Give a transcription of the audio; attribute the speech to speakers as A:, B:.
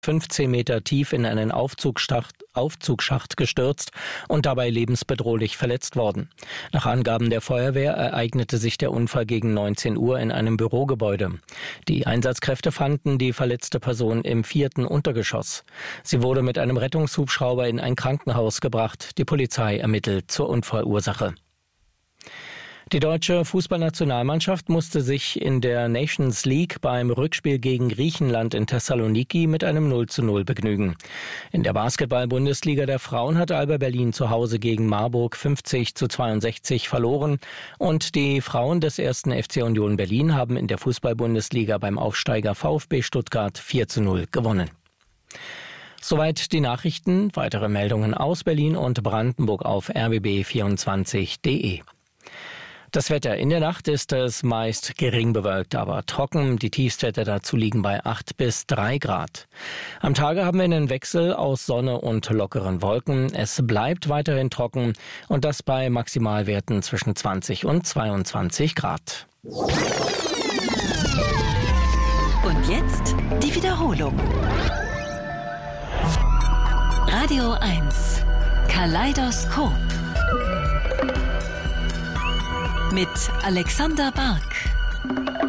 A: 15 Meter tief in einen Aufzugsschacht gestürzt und dabei lebensbedrohlich verletzt worden. Nach Angaben der Feuerwehr ereignete sich der Unfall gegen 19 Uhr in einem Bürogebäude. Die Einsatzkräfte fanden die verletzte Person im 4. Untergeschoss. Sie wurde mit einem Rettungshubschrauber in ein Krankenhaus gebracht. Die Polizei ermittelt zur Unfallursache. Die deutsche Fußballnationalmannschaft musste sich in der Nations League beim Rückspiel gegen Griechenland in Thessaloniki mit einem 0:0 begnügen. In der Basketball-Bundesliga der Frauen hat Alba Berlin zu Hause gegen Marburg 50:62 verloren und die Frauen des 1. FC Union Berlin haben in der Fußball-Bundesliga beim Aufsteiger VfB Stuttgart 4:0 gewonnen. Soweit die Nachrichten. Weitere Meldungen aus Berlin und Brandenburg auf rbb24.de. Das Wetter. In der Nacht ist es meist gering bewölkt, aber trocken. Die Tiefstwerte dazu liegen bei 8 bis 3 Grad. Am Tage haben wir einen Wechsel aus Sonne und lockeren Wolken. Es bleibt weiterhin trocken und das bei Maximalwerten zwischen 20 und 22 Grad.
B: Und jetzt die Wiederholung. Radio 1. Kaleidoskop. Mit Alexander Bark.